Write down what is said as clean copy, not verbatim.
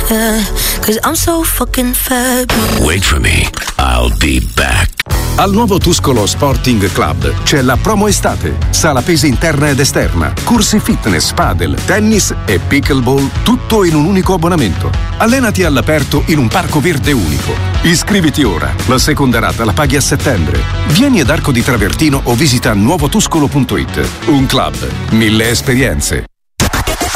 yeah. 'Cause I'm so fucking fat. Wait for me, I'll be back. Al nuovo Tuscolo Sporting Club c'è la promo estate. Sala pesi interna ed esterna, corsi fitness, padel, tennis e pickleball, tutto in un unico abbonamento. Allenati all'aperto in un parco verde unico. Iscriviti ora. La seconda rata la paghi a settembre. Vieni ad Arco di Travertino o visita nuovotuscolo.it. Un club, 1000 esperienze.